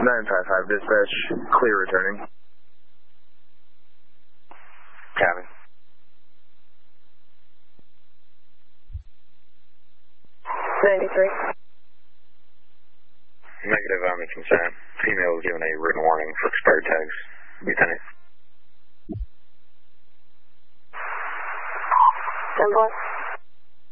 955 dispatch, clear returning. Copy. Negative on the concern. Female was given a written warning for expired tags. Lieutenant.